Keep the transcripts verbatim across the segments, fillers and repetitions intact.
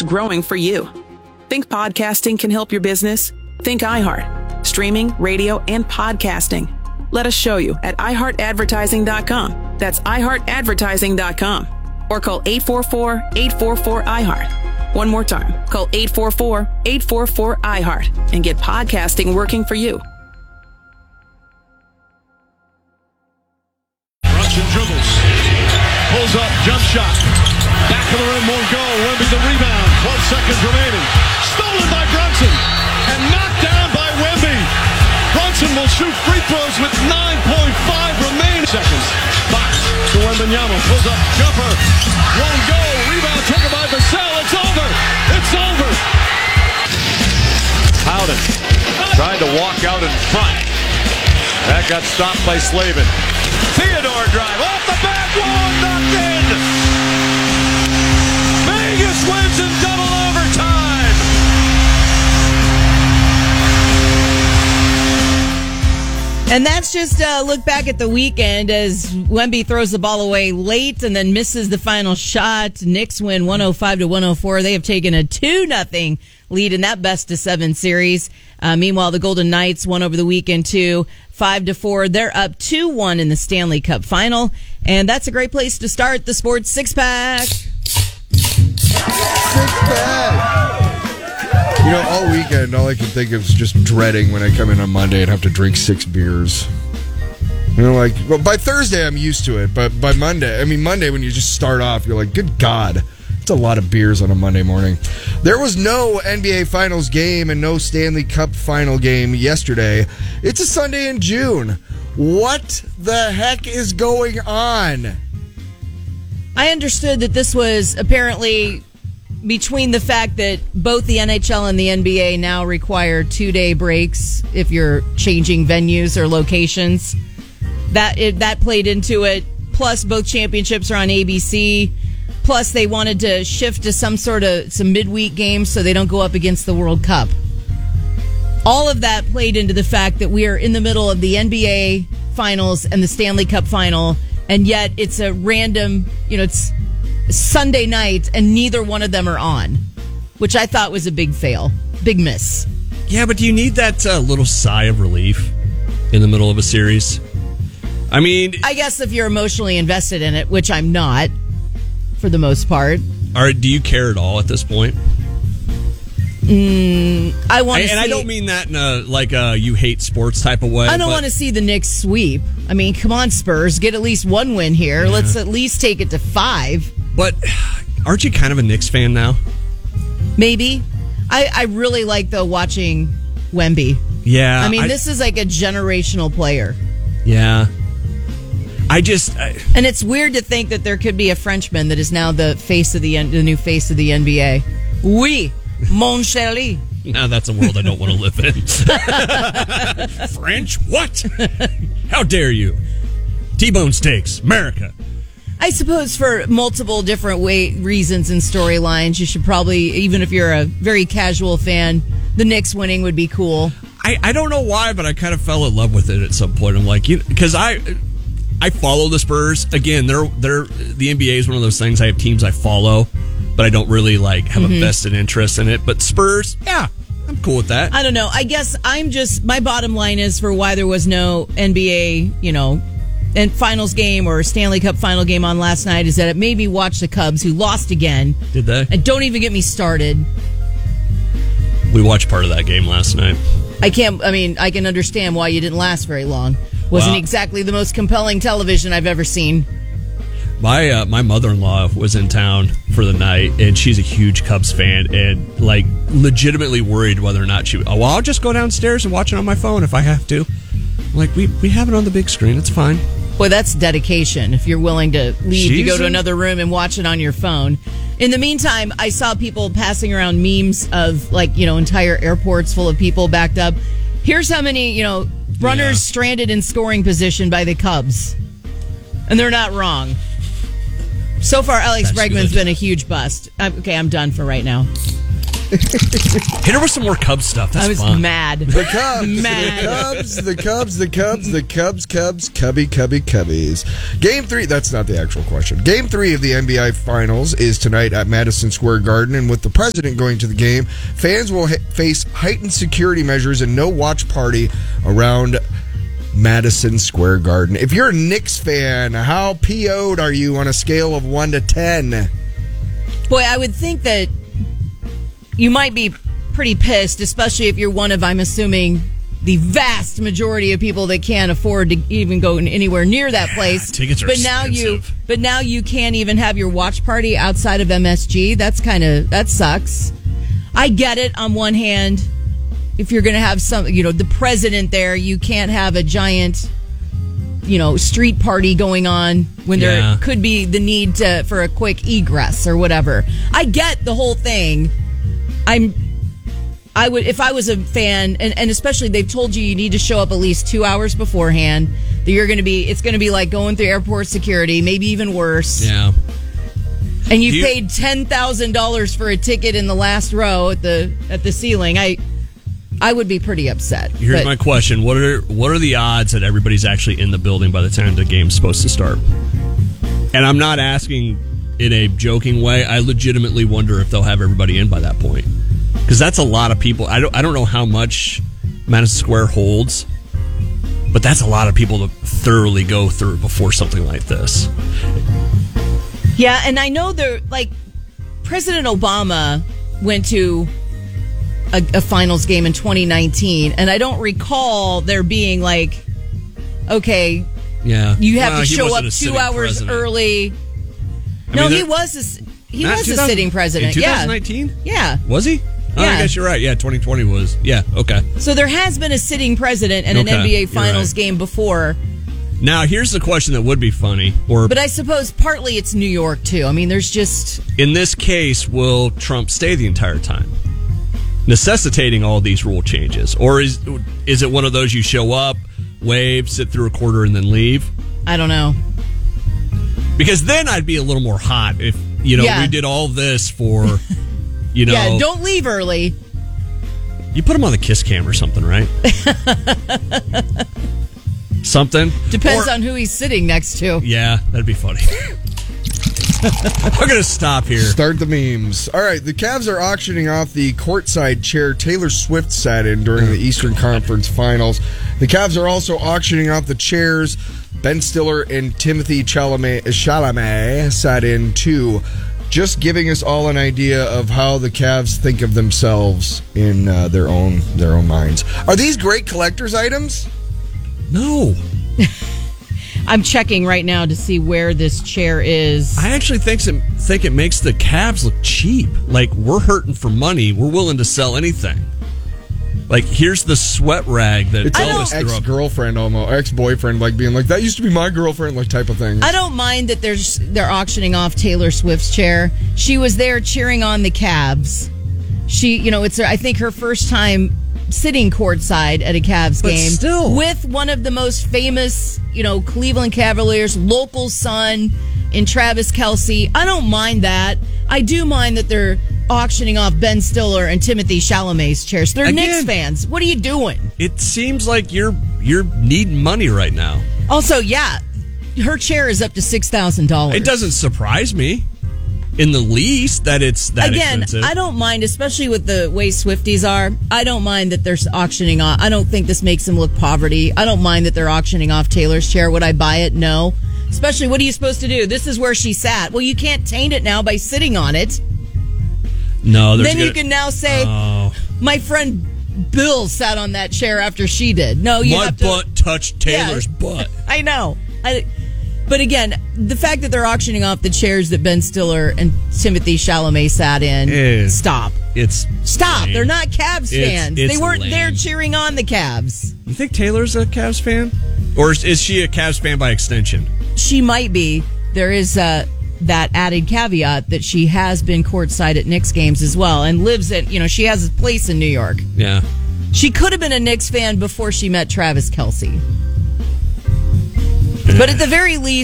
growing for you. Think podcasting can help your business? Think iHeart. Streaming, radio, and podcasting. Let us show you at i heart advertising dot com. That's i heart advertising dot com. Or call eight four four, eight four four, I heart. One more time. Call eight four four, eight four four, I heart and get podcasting working for you. Brunson dribbles. Pulls up. Jump shot. Back of the rim. Won't go. Wemby the rebound. twelve seconds remaining. Stolen by Brunson. And knocked down by Wemby. Brunson will shoot free throws with nine point five remaining seconds. Box to Wembanyama. Pulls up. Jumper. Won't go. Rebound taken by Vassell. It's over. It's over. Howden tried to walk out in front. That got stopped by Slavin. Theodore drive off the backboard. Knocked in. Vegas wins in double overtime. And that's just a look back at the weekend as Wemby throws the ball away late and then misses the final shot. Knicks win one oh five to one oh four. They have taken a two nothing lead in that best of seven series. Uh, meanwhile, the Golden Knights won over the weekend too, five to four. They're up two one in the Stanley Cup final. And that's a great place to start the Sports Six Pack. Six Pack. You know, all weekend, all I can think of is just dreading when I come in on Monday and have to drink six beers. You know, like, well, by Thursday, I'm used to it. But by Monday, I mean, Monday, when you just start off, you're like, good God, it's a lot of beers on a Monday morning. There was no N B A Finals game and no Stanley Cup final game yesterday. It's a Sunday in June. What the heck is going on? I understood that this was apparently between the fact that both the N H L and the N B A now require two-day breaks if you're changing venues or locations. That it, that played into it. Plus, both championships are on A B C. Plus, they wanted to shift to some sort of some midweek games so they don't go up against the World Cup. All of that played into the fact that we are in the middle of the N B A Finals and the Stanley Cup Final, and yet it's a random, you know, it's Sunday night, and neither one of them are on, which I thought was a big fail. Big miss. Yeah, but do you need that uh, little sigh of relief in the middle of a series? I mean... I guess if you're emotionally invested in it, which I'm not, for the most part. Or do you care at all at this point? Mm, I want to see... And I don't mean that in a, like, a you hate sports type of way. I don't want to see the Knicks sweep. I mean, come on, Spurs. Get at least one win here. Yeah. Let's at least take it to five. But aren't you kind of a Knicks fan now? Maybe. I, I really like, though, watching Wemby. Yeah. I mean, I, this is like a generational player. Yeah. I just... I, and it's weird to think that there could be a Frenchman that is now the face of the, the new face of the N B A. Oui, mon chéri. Now that's a world I don't want to live in. French? What? How dare you? T-bone steaks, America. I suppose for multiple different way, reasons and storylines, you should probably, even if you're a very casual fan, the Knicks winning would be cool. I, I don't know why, but I kind of fell in love with it at some point. I'm like, you because I I follow the Spurs. Again, they're they're the N B A is one of those things. I have teams I follow, but I don't really like have mm-hmm. a vested interest in it. But Spurs, yeah, I'm cool with that. I don't know. I guess I'm just, my bottom line is for why there was no N B A, you know, and finals game or Stanley Cup final game on last night is that it made me watch the Cubs, who lost again. Did they? And don't even get me started. We watched part of that game last night. I can't, I mean, I can understand why you didn't last very long. Wasn't wow. exactly the most compelling television I've ever seen. My uh, my mother-in-law was in town for the night, and she's a huge Cubs fan, and like legitimately worried whether or not she. Oh, well, I'll just go downstairs and watch it on my phone if I have to. Like we we have it on the big screen, it's fine. Boy, that's dedication. If you're willing to leave she's to go to a- another room and watch it on your phone. In the meantime, I saw people passing around memes of like you know entire airports full of people backed up. Here's how many you know runners yeah. stranded in scoring position by the Cubs, and they're not wrong. So far, Alex That's Bregman's good. been a huge bust. I'm, okay, I'm done for right now. Hit her with some more Cubs stuff. That's I was fun. mad. The Cubs, Mad. the Cubs, the Cubs, the Cubs, the Cubs, Cubs, Cubby, Cubby, Cubbies. Game three, that's not the actual question. Game three of the N B A Finals is tonight at Madison Square Garden, and with the president going to the game, fans will ha- face heightened security measures and no watch party around Madison Square Garden. If you're a Knicks fan, how P O'd are you on a scale of one to ten? Boy, I would think that you might be pretty pissed, especially if you're one of, I'm assuming, the vast majority of people that can't afford to even go anywhere near that place. Tickets are but now you, expensive. but now you can't even have your watch party outside of M S G. That's kind of that sucks. I get it. On one hand, if you're going to have some, you know, the president there, you can't have a giant, you know, street party going on when Yeah. there could be the need to, for a quick egress or whatever. I get the whole thing. I'm, I would, if I was a fan, and, and especially they've told you you need to show up at least two hours beforehand, that you're going to be, it's going to be like going through airport security, maybe even worse. Yeah. And you, Do you- paid ten thousand dollars for a ticket in the last row at the, at the ceiling. I, I would be pretty upset. Here's but- my question: What are what are the odds that everybody's actually in the building by the time the game's supposed to start? And I'm not asking in a joking way. I legitimately wonder if they'll have everybody in by that point, because that's a lot of people. I don't I don't know how much Madison Square holds, but that's a lot of people to thoroughly go through before something like this. Yeah, and I know there, like, President Obama went to a, a finals game in twenty nineteen, and I don't recall there being like, okay, Yeah, you have Well, to he show wasn't up a two sitting hours president. early. I no, mean, he there- was a, s- he Not was a 2000 sitting president. in Yeah, twenty nineteen. yeah. Was he? Oh, I Yeah. guess you're right. Yeah, twenty twenty was. Yeah, okay. So there has been a sitting president in an Okay, N B A you're finals right. game before, Now, here's the question that would be funny, or but I suppose partly it's New York too. I mean, there's just in this case, will Trump stay the entire time, necessitating all these rule changes, or is is it one of those you show up, wave, sit through a quarter, and then leave? I don't know. Because then I'd be a little more hot if you know Yeah. we did all this for, you know, Yeah, don't leave early. you put him on the kiss cam or something, right? Something Depends Or- on who he's sitting next to. Yeah, that'd be funny. I'm gonna stop here. Start the memes. All right, the Cavs are auctioning off the courtside chair Taylor Swift sat in during the Eastern Conference Finals. The Cavs are also auctioning off the chairs Ben Stiller and Timothy Chalamet, Chalamet sat in too. Just giving us all an idea of how the Cavs think of themselves in uh, their own their own minds. Are these great collector's items? No, I'm checking right now to see where this chair is. I actually think it, think it makes the Cavs look cheap. Like, we're hurting for money. We're willing to sell anything. Like, here's the sweat rag that It's Elvis an threw up. ex-girlfriend almost, ex-boyfriend, like being like, that used to be my girlfriend, like type of thing. I don't mind that there's they're auctioning off Taylor Swift's chair. She was there cheering on the Cavs. She, you know, it's I think her first time sitting courtside at a Cavs But game still. with one of the most famous, you know, Cleveland Cavaliers, local son in Travis Kelce. I don't mind that. I do mind that they're auctioning off Ben Stiller and Timothy Chalamet's chairs. They're Again. Knicks fans. What are you doing? It seems like you're you're needing money right now. Also, yeah, her chair is up to six thousand dollars. It doesn't surprise me in the least that it's that Again, expensive. I don't mind, especially with the way Swifties are. I don't mind that they're auctioning off. I don't think this makes them look poverty. I don't mind that they're auctioning off Taylor's chair. Would I buy it? No. Especially, what are you supposed to do? This is where she sat. Well, you can't taint it now by sitting on it. No, there's Then you gonna- can now say, Oh. my friend Bill sat on that chair after she did. No, you My have to. butt touched Taylor's Yeah. butt. I know. I, but again, the fact that they're auctioning off the chairs that Ben Stiller and Timothy Chalamet sat in, Is- stop. It's Stop. lame. They're not Cavs It's- fans. it's They weren't lame. there cheering on the Cavs. You think Taylor's a Cavs fan, or is, is she a Cavs fan by extension? She might be. There is uh, that added caveat that she has been courtside at Knicks games as well and lives at, you know, she has a place in New York. Yeah. She could have been a Knicks fan before she met Travis Kelce. But at the very least,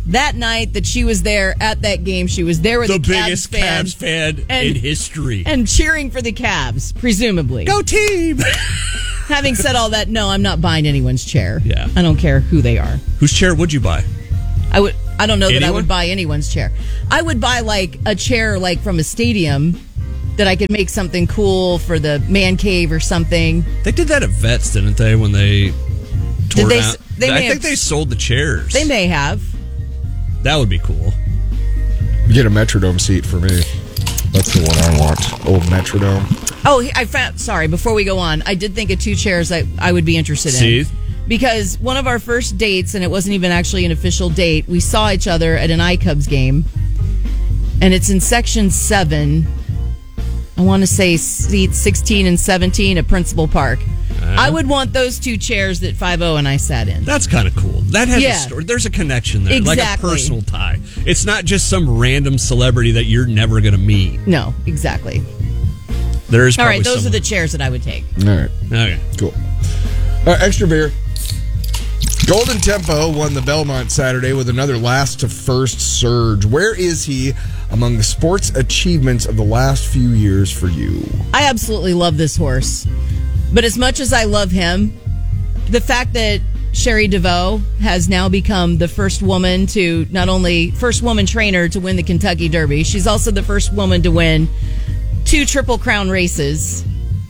that night that she was there at that game, she was there with The the, Cavs biggest fan, Cavs fan and- in history. and cheering for the Cavs, presumably. Go team! Having said all that, no, I'm not buying anyone's chair. Yeah. I don't care who they are. Whose chair would you buy? I would. I don't know that I Anyone? would buy anyone's chair. I would buy like a chair like from a stadium that I could make something cool for the man cave or something. They did that at Vets, didn't they, when they tore they down? s- they I may think have- they sold the chairs. They may have. That would be cool. Get a Metrodome seat for me. That's the one I want. Old Metrodome. Oh, I found. Sorry, before we go on, I did think of two chairs that I would be interested in. See? Because one of our first dates, and it wasn't even actually an official date, we saw each other at an iCubs game, and it's in section seven. I want to say seats sixteen and seventeen at Principal Park. I would want those two chairs that five oh and I sat in. That's kind of cool. That has Yeah. a story. There's a connection there, like a Exactly. personal tie. It's not just some random celebrity that you're never going to meet. No, exactly. There is All probably right, those are someone. the chairs that I would take. All right. Okay. Cool. All right, extra beer. Golden Tempo won the Belmont Saturday with another last to first surge. Where is he among the sports achievements of the last few years for you? I absolutely love this horse. But as much as I love him, the fact that Sherry DeVoe has now become the first woman to not only first woman trainer to win the Kentucky Derby, she's also the first woman to win two Triple Crown races.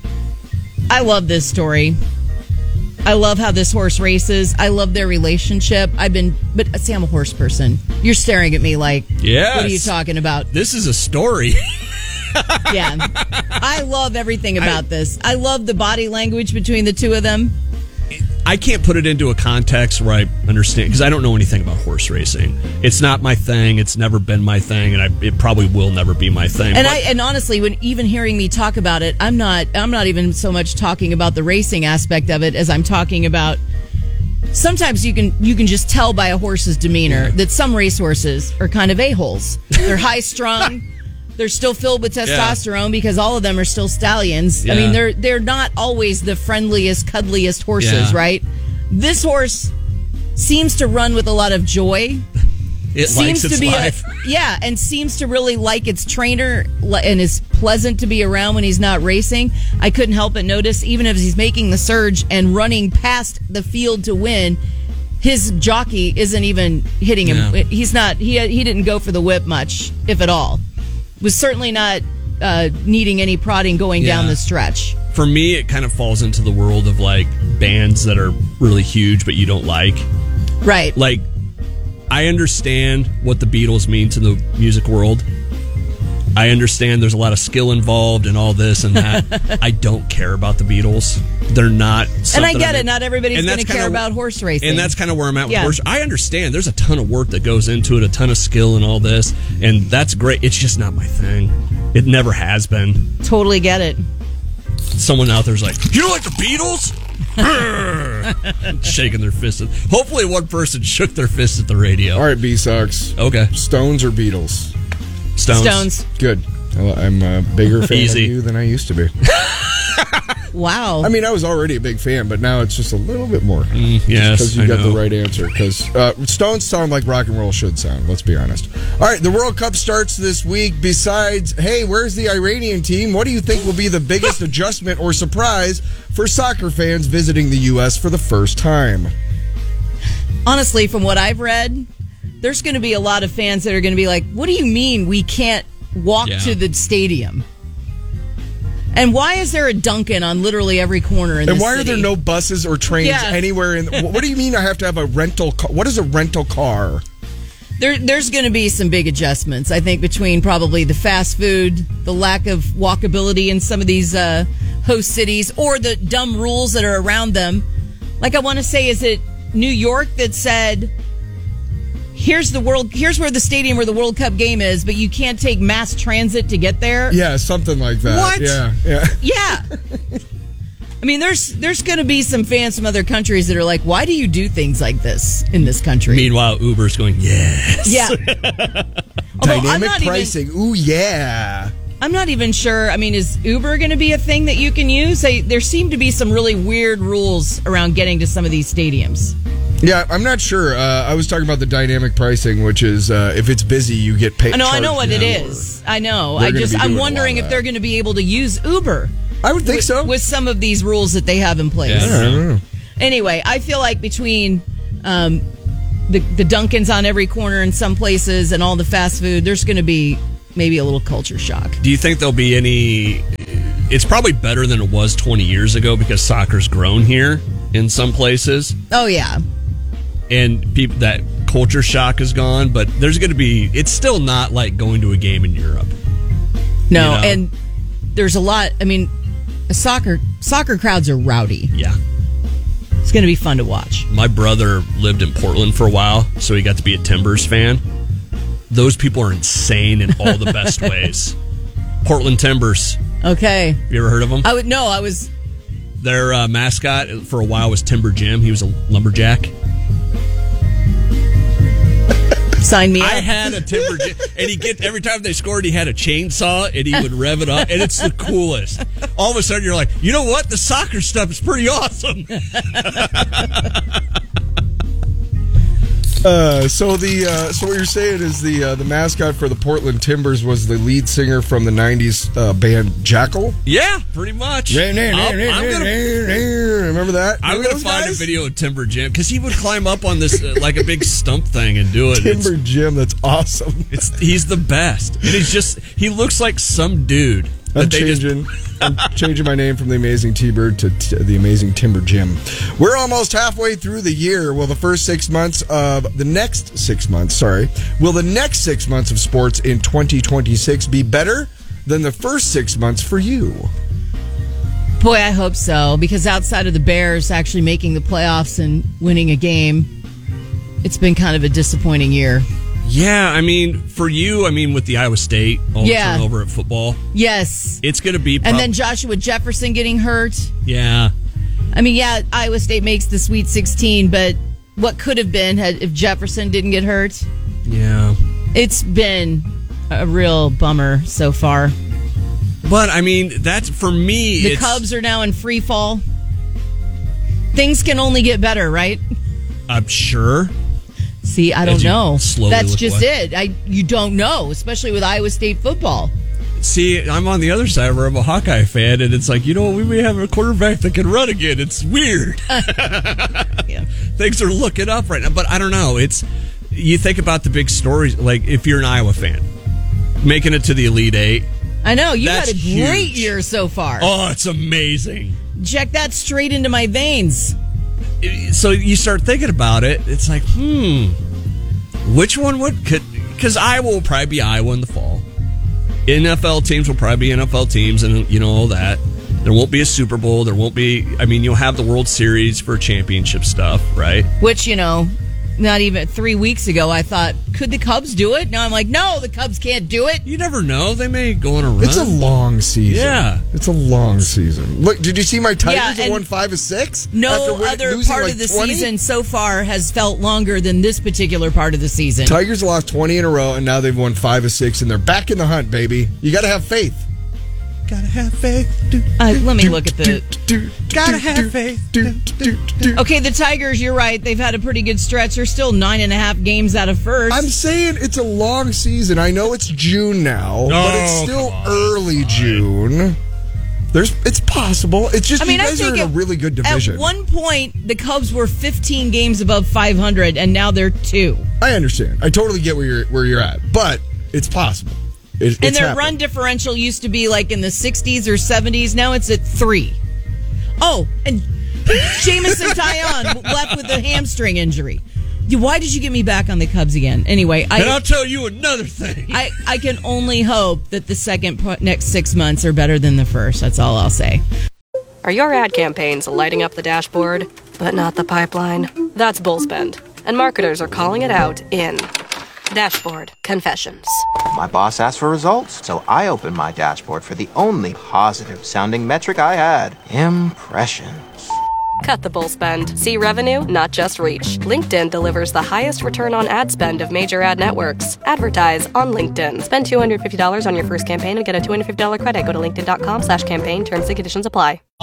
I love this story. I love how this horse races. I love their relationship. I've been, but see, I'm a horse person. You're staring at me like, Yes. what are you talking about? This is a story. Yeah. I love everything about this. I love the body language between the two of them. I can't put it into a context where I understand, because I don't know anything about horse racing. It's not my thing. It's never been my thing, and I, it probably will never be my thing. And But- I and honestly, when even hearing me talk about it, I'm not I'm not even so much talking about the racing aspect of it as I'm talking about sometimes you can you can just tell by a horse's demeanor that some racehorses are kind of a-holes. They're high strung. They're still filled with testosterone because all of them are still stallions. I Yeah. mean, they're they're not always the friendliest, cuddliest horses, Yeah. right? This horse seems to run with a lot of joy. it seems likes its to be life. A, yeah, and seems to really like its trainer li- and is pleasant to be around when he's not racing. I couldn't help but notice, even if he's making the surge and running past the field to win, his jockey isn't even hitting him. Yeah. He's not. He he didn't go for the whip much, if at all. Was certainly not uh, needing any prodding going down Yeah. the stretch. For me, it kind of falls into the world of like bands that are really huge but you don't like. Right. Like, I understand what the Beatles mean to the music world. I understand there's a lot of skill involved and all this and that. I don't care about the Beatles. They're not. And I something get I'm- it. Not everybody's and going that's to care kinda- about horse racing. And that's kind of where I'm at with Yeah. horse. I understand there's a ton of work that goes into it, a ton of skill and all this, and that's great. It's just not my thing. It never has been. Totally get it. Someone out there's like, you don't like the Beatles? Shaking their fist. At, hopefully one person shook their fist at the radio. All right, B-Sox. Okay. Stones or Beatles? Stones. Stones. Good. I'm a bigger fan Easy. of you than I used to be. Wow. I mean, I was already a big fan, but now it's just a little bit more. Mm, yes, Because you I got know. the right answer. Because uh, Stones sound like rock and roll should sound, let's be honest. All right, the World Cup starts this week. Besides, hey, where's the Iranian team? What do you think will be the biggest adjustment or surprise for soccer fans visiting the U S for the first time? Honestly, from what I've read, there's going to be a lot of fans that are going to be like, what do you mean we can't walk Yeah. to the stadium? And why is there a Dunkin' on literally every corner in And this why are city? there no buses or trains Yeah. anywhere in? What do you mean I have to have a rental car? What is a rental car? There, there's going to be some big adjustments, I think, between probably the fast food, the lack of walkability in some of these uh, host cities, or the dumb rules that are around them. Like, I want to say, is it New York that said, here's the world, here's where the stadium where the World Cup game is, but you can't take mass transit to get there? Yeah, something like that. What? Yeah, yeah. Yeah. I mean, there's there's going to be some fans from other countries that are like, why do you do things like this in this country? Meanwhile, Uber's going, yes. Yeah. Although I'm Dynamic not even- pricing. Ooh, yeah. I'm not even sure. I mean, is Uber going to be a thing that you can use? They, there seem to be some really weird rules around getting to some of these stadiums. Yeah, I'm not sure. Uh, I was talking about the dynamic pricing, which is uh, if it's busy, you get paid. I know, I know what it is. I know. I just, I'm wondering if they're going to be able to use Uber. I would think with, so. With some of these rules that they have in place. Yeah, I don't know. Anyway, I feel like between um, the, the Dunkins on every corner in some places and all the fast food, there's going to be maybe a little culture shock. Do you think there'll be any... It's probably better than it was twenty years ago because soccer's grown here in some places. Oh, yeah. And people, that culture shock is gone, but there's going to be... It's still not like going to a game in Europe. No, you know? And there's a lot... I mean, soccer soccer crowds are rowdy. Yeah. It's going to be fun to watch. My brother lived in Portland for a while, so he got to be a Timbers fan. Those people are insane in all the best ways. Portland Timbers. Okay. You ever heard of them? I would no, I was... Their uh, mascot for a while was Timber Jim. He was a lumberjack. Sign me up. I had a Timber Jim, and he get every time they scored, he had a chainsaw, and he would rev it up, and it's the coolest. All of a sudden, you're like, you know what? The soccer stuff is pretty awesome. Uh, so the uh, so what you're saying is the uh, the mascot for the Portland Timbers was the lead singer from the nineties uh, band Jackal. Yeah, pretty much. I'm, I'm I'm gonna, remember that? I'm Remember gonna find guys? a video of Timber Jim because he would climb up on this uh, like a big stump thing and do it. Timber It's, Jim, that's awesome. it's he's the best, and he's just he looks like some dude. I'm that they just- changing. I'm changing my name from the Amazing T-Bird to t- the Amazing Timber Jim. We're almost halfway through the year. Will the first six months of the next six months, sorry, will the next six months of sports in twenty twenty-six be better than the first six months for you? Boy, I hope so, because outside of the Bears actually making the playoffs and winning a game, it's been kind of a disappointing year. Yeah, I mean, for you, I mean, with the Iowa State all Yeah. turnover at football, Yes. it's going to be... Prob- And then Joshua Jefferson getting hurt. yeah. I mean, yeah, Iowa State makes the Sweet sixteen, but what could have been had if Jefferson didn't get hurt? Yeah. It's been a real bummer so far. But, I mean, that's, for me, The it's, Cubs are now in free fall. Things can only get better, right? I'm sure. See, I As don't you know. slowly That's look just away. it. I you don't know, especially with Iowa State football. See, I'm on the other side where I'm a Hawkeye fan, and it's like, you know, we may have a quarterback that can run again. It's weird. Yeah. Things are looking up right now, but I don't know. It's you think about the big stories, like if you're an Iowa fan, making it to the Elite Eight. I know you That's had a great huge. year so far. Oh, it's amazing. Check that straight into my veins. So you start thinking about it. It's like, hmm, which one would could? Because Iowa will probably be Iowa in the fall. N F L teams will probably be N F L teams, and you know all that. There won't be a Super Bowl. There won't be. I mean, you'll have the World Series for championship stuff, right? Which, you know, not even three weeks ago, I thought, could the Cubs do it? Now I'm like, no, the Cubs can't do it. You never know. They may go on a run. It's a long season. Yeah. It's a long season. Look, did you see my Tigers Yeah, that and won five or six? No After winning- other losing part like of the twenty? season so far has felt longer than this particular part of the season. Tigers lost twenty in a row, and now they've won five or six, and they're back in the hunt, baby. You got to have faith. Gotta have faith. Do, Uh, let me look at the... Gotta have faith. Okay, the Tigers, you're right. They've had a pretty good stretch. They're still nine and a half games out of first. I'm saying it's a long season. I know it's June now, but it's Oh, still come on. early June. There's, it's possible. It's just I mean, you I guys are think in a at- really good division. At one point, the Cubs were fifteen games above five hundred, and now they're two. I understand. I totally get where you're where you're at, but it's possible. It, And it's their happening. run differential used to be like in the sixties or seventies. Now it's at three. Oh, and Jamison Taillon left with a hamstring injury. Why did you get me back on the Cubs again? Anyway, And I'll I tell you another thing. I, I can only hope that the second po- next six months are better than the first. That's all I'll say. Are your ad campaigns lighting up the dashboard, but not the pipeline? That's Bullspend, and marketers are calling it out in Dashboard Confessions. My boss asked for results, so I opened my dashboard for the only positive-sounding metric I had, impressions. Cut the bull spend. See revenue, not just reach. LinkedIn delivers the highest return on ad spend of major ad networks. Advertise on LinkedIn. Spend two hundred fifty dollars on your first campaign and get a two hundred fifty dollars credit. Go to linkedin.com slash campaign. Terms and conditions apply. From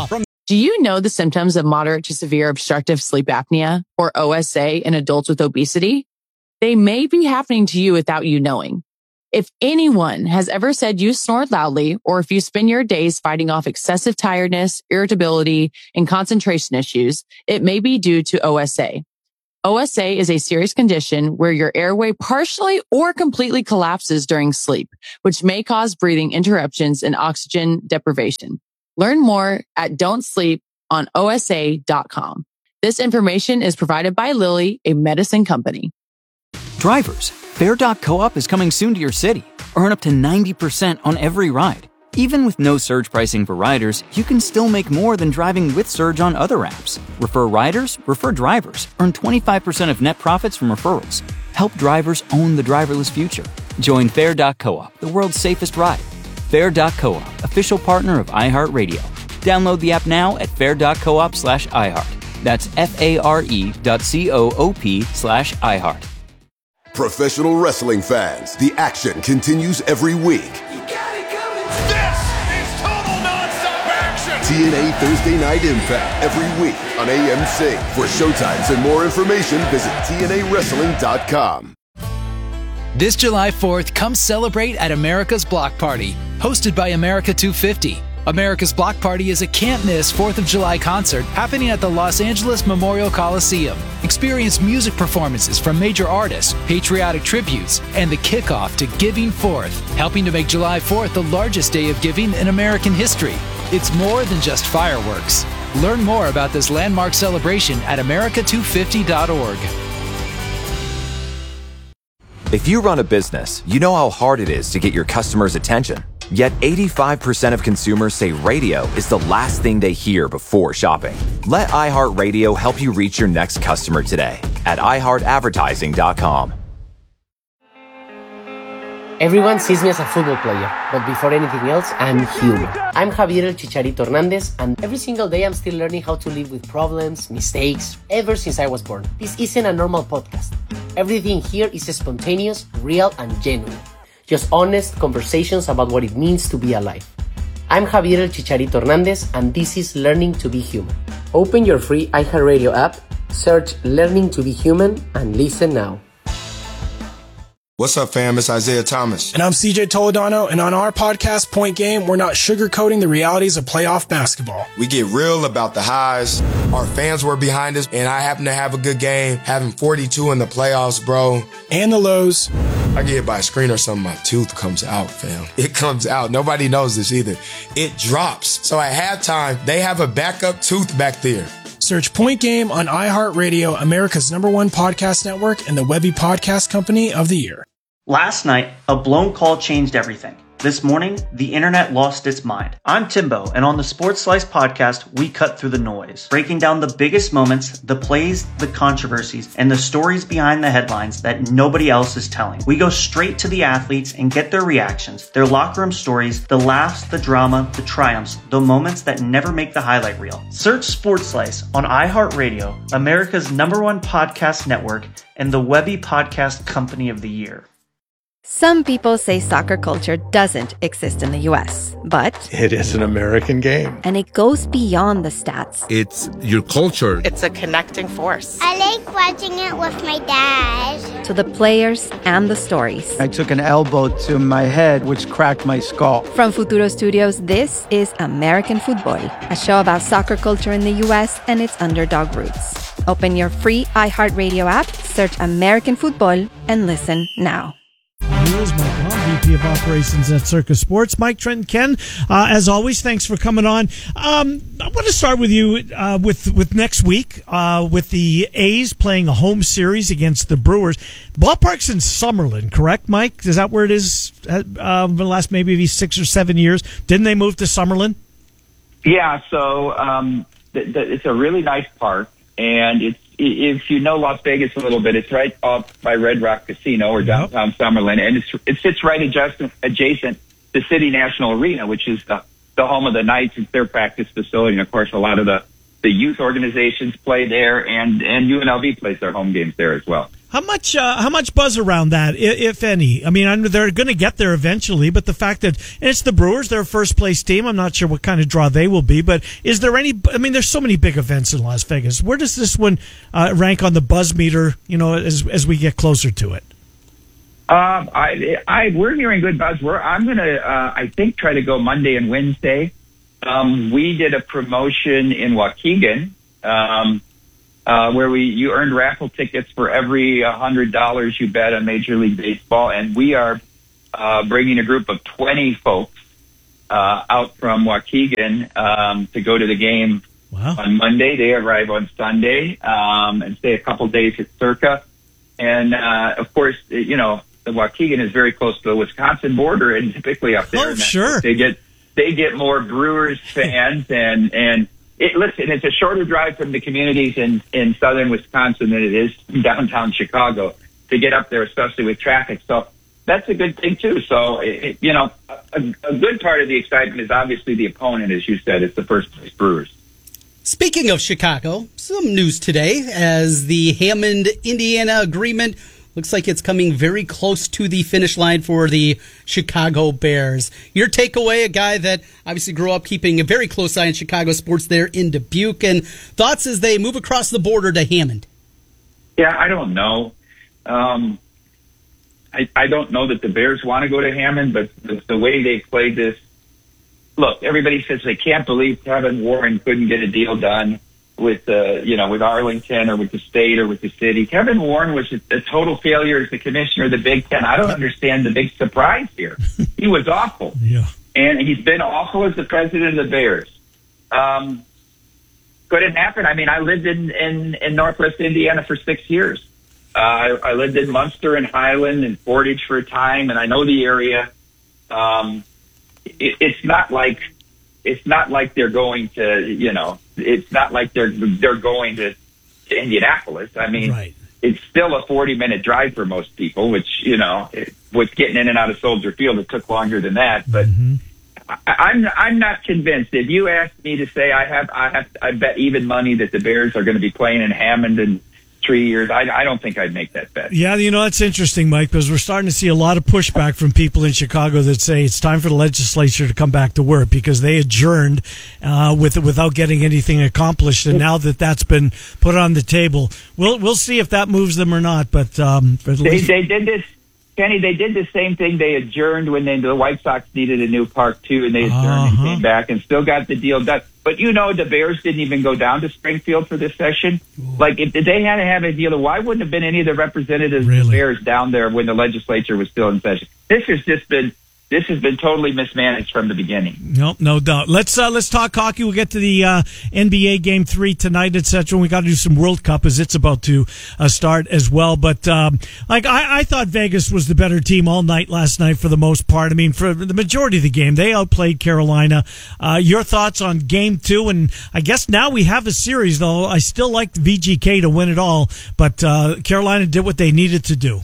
Do you know the symptoms of moderate to severe obstructive sleep apnea, or O S A, in adults with obesity? They may be happening to you without you knowing. If anyone has ever said you snore loudly, or if you spend your days fighting off excessive tiredness, irritability, and concentration issues, it may be due to O S A. O S A is a serious condition where your airway partially or completely collapses during sleep, which may cause breathing interruptions and oxygen deprivation. Learn more at don't sleep on O S A dot com. This information is provided by Lilly, a medicine company. Drivers, Fair dot coop is coming soon to your city. Earn up to ninety percent on every ride. Even with no surge pricing for riders, you can still make more than driving with Surge on other apps. Refer riders, refer drivers. Earn twenty-five percent of net profits from referrals. Help drivers own the driverless future. Join Fair dot coop, the world's safest ride. Fair dot coop, official partner of iHeartRadio. Download the app now at fair dot coop slash iHeart. That's F-A-R-E dot C-O-O-P slash iHeart. Professional wrestling fans, the action continues every week. You got it coming. This is total nonstop action. T N A Thursday Night Impact every week on A M C. For showtimes and more information, visit T N A wrestling dot com. This July fourth, come celebrate at America's Block Party, hosted by America two fifty. America's Block Party is a can't-miss fourth of July concert happening at the Los Angeles Memorial Coliseum. Experience music performances from major artists, patriotic tributes, and the kickoff to Giving Fourth, helping to make July fourth the largest day of giving in American history. It's more than just fireworks. Learn more about this landmark celebration at America two fifty dot org. If you run a business, you know how hard it is to get your customers' attention. Yet eighty-five percent of consumers say radio is the last thing they hear before shopping. Let iHeartRadio help you reach your next customer today at i heart advertising dot com. Everyone sees me as a football player, but before anything else, I'm human. I'm Javier El Chicharito Hernandez, and every single day I'm still learning how to live with problems, mistakes, ever since I was born. This isn't a normal podcast. Everything here is spontaneous, real, and genuine. Just honest conversations about what it means to be alive. I'm Javier El Chicharito Hernandez, and this is Learning to be Human. Open your free iHeartRadio app, search Learning to be Human, and listen now. What's up, fam? It's Isaiah Thomas. And I'm C J Toledano, and on our podcast, Point Game, we're not sugarcoating the realities of playoff basketball. We get real about the highs. Our fans were behind us, and I happen to have a good game, having forty-two in the playoffs, bro. And the lows. I get hit by a screen or something, my tooth comes out, fam. It comes out. Nobody knows this either. It drops. So at halftime, they have a backup tooth back there. Search Point Game on iHeartRadio, America's number one podcast network, and the Webby Podcast Company of the Year. Last night, a blown call changed everything. This morning, the internet lost its mind. I'm Timbo, and on the Sports Slice podcast, we cut through the noise, breaking down the biggest moments, the plays, the controversies, and the stories behind the headlines that nobody else is telling. We go straight to the athletes and get their reactions, their locker room stories, the laughs, the drama, the triumphs, the moments that never make the highlight reel. Search Sports Slice on iHeartRadio, America's number one podcast network, and the Webby Podcast Company of the Year. Some people say soccer culture doesn't exist in the U S, but it is an American game. And it goes beyond the stats. It's your culture. It's a connecting force. I like watching it with my dad. To the players and the stories. I took an elbow to my head, which cracked my skull. From Futuro Studios, this is American Football, a show about soccer culture in the U S and its underdog roots. Open your free iHeartRadio app, search American Football, and listen now. Here's Mike Hahn, V P of Operations at Circus Sports. Mike, Trent, Ken, uh, as always, thanks for coming on. Um, I want to start with you uh, with with next week uh, with the A's playing a home series against the Brewers. Ballpark's in Summerlin, correct, Mike? Is that where it is? Uh, the last maybe six or seven years, didn't they move to Summerlin? Yeah, so um, th- th- it's a really nice park, and it's. If you know Las Vegas a little bit, it's right up by Red Rock Casino or downtown yep. Summerlin, and it's, it sits right adjacent, adjacent to City National Arena, which is the, the home of the Knights. It's their practice facility, and of course, a lot of the, the youth organizations play there, and, and U N L V plays their home games there as well. How much uh, how much buzz around that, if any? I mean, I know they're going to get there eventually, but the fact that and it's the Brewers, they're a first place team. I'm not sure what kind of draw they will be, but is there any? I mean, there's so many big events in Las Vegas. Where does this one uh, rank on the buzz meter? You know, as as we get closer to it. Um, I, I we're hearing good buzz. We're I'm going to uh, I think try to go Monday and Wednesday. Um, we did a promotion in Waukegan. Um, Uh, where we you earned raffle tickets for every one hundred dollars you bet on Major League Baseball. And we are uh, bringing a group of twenty folks uh, out from Waukegan um, to go to the game wow. on Monday. They arrive on Sunday um, and stay a couple days at Circa. And, uh, of course, you know, the Waukegan is very close to the Wisconsin border, and typically up there, oh, sure. they get they get more Brewers fans and and It, listen, it's a shorter drive from the communities in, in southern Wisconsin than it is from downtown Chicago to get up there, especially with traffic. So that's a good thing, too. So, it, you know, a, a good part of the excitement is obviously the opponent, as you said. It's the first place Brewers. Speaking of Chicago, some news today as the Hammond, Indiana agreement looks like it's coming very close to the finish line for the Chicago Bears. Your takeaway, a guy that obviously grew up keeping a very close eye on Chicago sports there in Dubuque, and thoughts as they move across the border to Hammond? Yeah, I don't know. Um, I, I don't know that the Bears want to go to Hammond, but the, the way they played this, look, everybody says they can't believe Kevin Warren couldn't get a deal done with uh, you know, with Arlington or with the state or with the city. Kevin Warren was a, a total failure as the commissioner of the Big Ten. I don't understand the big surprise here. He was awful. Yeah. And he's been awful as the president of the Bears. Um, could it happen? I mean, I lived in, in, in Northwest Indiana for six years. Uh, I, I lived in Munster and Highland and Portage for a time, and I know the area. Um, it, it's not like it's not like they're going to, you know, it's not like they're they're going to, to Indianapolis. I mean, right. It's still a forty minute drive for most people, which, you know, it, with getting in and out of Soldier Field, it took longer than that. But mm-hmm. I, I'm I'm not convinced. If you asked me to say I have I have I bet even money that the Bears are going to be playing in Hammond in three years, I, I don't think I'd make that bet. Yeah, you know, that's interesting, Mike, because we're starting to see a lot of pushback from people in Chicago that say it's time for the legislature to come back to work because they adjourned uh, with without getting anything accomplished, and now that that's been put on the table, we'll we'll see if that moves them or not. But um, at they, least- they did this, Kenny. They did the same thing. They adjourned when they, the White Sox needed a new park too, and they adjourned Uh-huh. and came back and still got the deal done. But you know, the Bears didn't even go down to Springfield for this session. Like, if they had to have a deal, why wouldn't have been any of the representatives of the Bears down there when the legislature was still in session? This has just been this has been totally mismanaged from the beginning. No, no doubt. Let's uh, let's talk hockey. We'll get to the uh, N B A Game Three tonight, et cetera. We got to do some World Cup as it's about to uh, start as well. But um, like I, I thought, Vegas was the better team all night last night for the most part. I mean, for the majority of the game, they outplayed Carolina. Uh, your thoughts on Game Two? And I guess now we have a series, though. I still like V G K to win it all, but uh, Carolina did what they needed to do.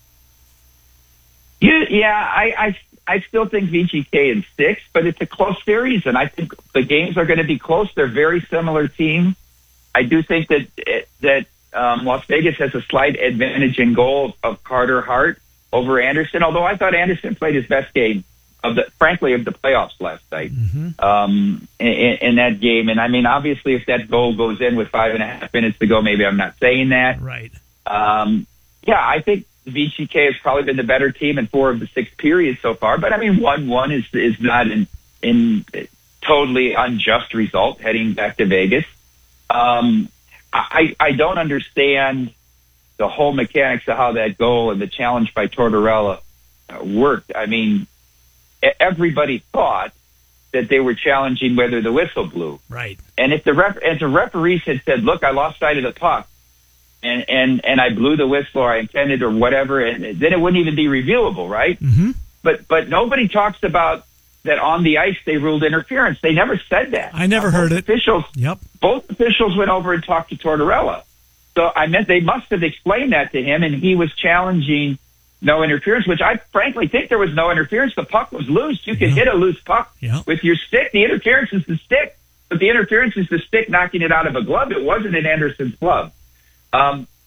You, yeah, I. I I still think V G K in six, but it's a close series, and I think the games are going to be close. They're very similar teams. I do think that that um, Las Vegas has a slight advantage in goal of Carter Hart over Anderson, although I thought Anderson played his best game of the, frankly, of the playoffs last night mm-hmm. um, in, in that game. And I mean, obviously, if that goal goes in with five and a half minutes to go, maybe I'm not saying that. Right. Um, yeah, I think V G K has probably been the better team in four of the six periods so far. But I mean, one one is is not an in totally unjust result heading back to Vegas. Um, I I don't understand the whole mechanics of how that goal and the challenge by Tortorella worked. I mean, everybody thought that they were challenging whether the whistle blew. Right. And if the ref, if the referees had said, "Look, I lost sight of the puck," and and and I blew the whistle, or I intended, or whatever, and then it wouldn't even be reviewable, right? Mm-hmm. But but nobody talks about that on the ice they ruled interference. They never said that. I never uh, heard it. Officials, yep. Both officials went over and talked to Tortorella. So I meant they must have explained that to him, and he was challenging no interference, which I frankly think there was no interference. The puck was loose. You can yeah. hit a loose puck yeah. with your stick. The interference is the stick, but the interference is the stick knocking it out of a glove. It wasn't in Anderson's glove. Um,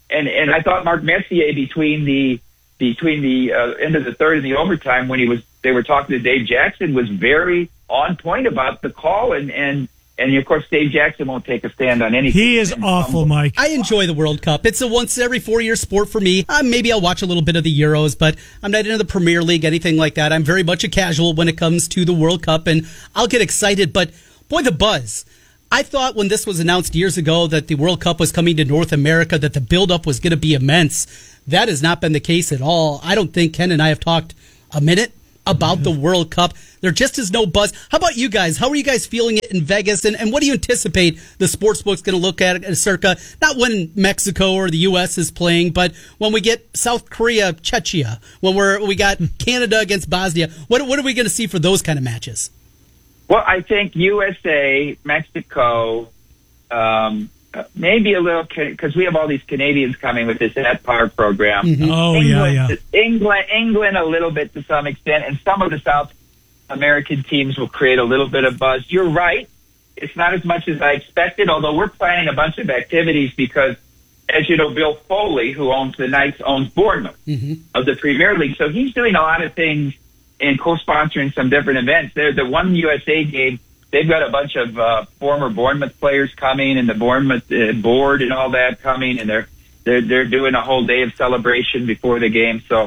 and and I thought Mark Messier between the between the uh, end of the third and the overtime when he was they were talking to Dave Jackson was very on point about the call, and and. And, of course, Dave Jackson won't take a stand on anything. He is awful, Mike. I enjoy the World Cup. It's a once every four-year sport for me. Uh, maybe I'll watch a little bit of the Euros, but I'm not into the Premier League, anything like that. I'm very much a casual when it comes to the World Cup, and I'll get excited. But, boy, the buzz. I thought when this was announced years ago that the World Cup was coming to North America, that the buildup was going to be immense. That has not been the case at all. I don't think Ken and I have talked a minute about the World Cup. There just is no buzz. How about you guys? How are you guys feeling it in Vegas? And, and what do you anticipate the sportsbook's going to look at uh, circa, not when Mexico or the U S is playing, but when we get South Korea, Czechia, when we're, we got Canada against Bosnia. What, what are we going to see for those kind of matches? Well, I think U S A, Mexico, um, maybe a little, because we have all these Canadians coming with this at par program. Mm-hmm. Oh, England, yeah, yeah. England, England a little bit to some extent, and some of the South American teams will create a little bit of buzz. You're right. It's not as much as I expected, although we're planning a bunch of activities because, as you know, Bill Foley, who owns the Knights, owns Bournemouth mm-hmm. of the Premier League. So he's doing a lot of things and co-sponsoring some different events. There's the one U S A game. They've got a bunch of uh, former Bournemouth players coming, and the Bournemouth uh, board and all that coming, and they're they're they're doing a whole day of celebration before the game. So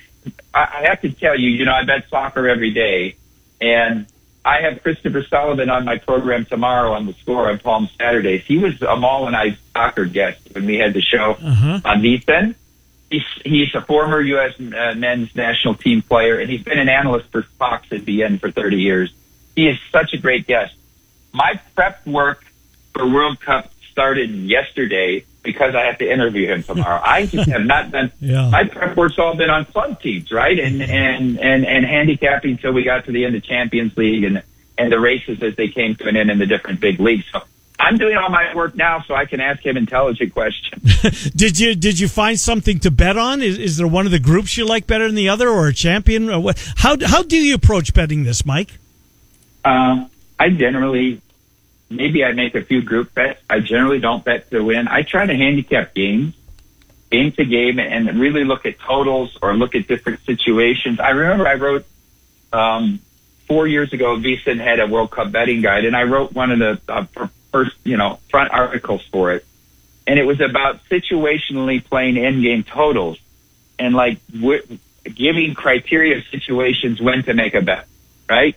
I, I have to tell you, you know, I bet soccer every day, and I have Christopher Sullivan on my program tomorrow on The Score on Palm Saturdays. He was a Maul and I soccer guest when we had the show uh-huh. on V S I N. He's he's a former U S uh, men's national team player, and he's been an analyst for Fox at B N for thirty years. He is such a great guest. My prep work for World Cup started yesterday because I have to interview him tomorrow. I just have not done. Yeah. My prep work's all been on club teams, right, and and and and handicapping until we got to the end of Champions League and and the races as they came to an end in the different big leagues. So I'm doing all my work now, so I can ask him intelligent questions. did you did you find something to bet on? Is, is there one of the groups you like better than the other, or a champion? Or what? How how do you approach betting this, Mike? Uh, I generally, maybe I make a few group bets. I generally don't bet to win. I try to handicap games, game to game, and really look at totals or look at different situations. I remember I wrote um, four years ago, V S I N had a World Cup betting guide, and I wrote one of the uh, first, you know, front articles for it, and it was about situationally playing end game totals and like w- giving criteria of situations when to make a bet, right?